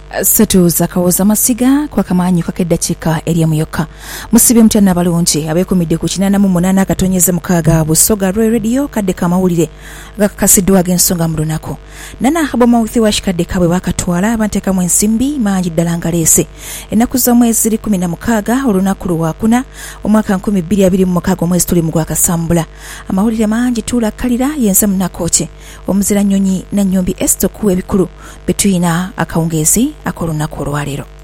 Satu zakawoza masiga kwa kamanyi kwa keddakiika eriemu yokka. Musibe mutana balungi abeekumidde ku 88 katonyeze mukaga Busoga Radio kadde kamawulire agakasiddwa ag'ensonga mu lunaku. Nana abomawuthi wa shikadde kabwe bakatwala abantekamu ensimbi mangi ddala nga leese. Ennaku za mwezi 16 olunaku lwakuna omwaka 2026 omwezi tuli mu gwakasambula. Amawulire mangi tula kalira yenze munakoche. Omuzira nnyonyi na nnyombi esto kuwe bikulu betwina akawungezi akolunaku olwaleero.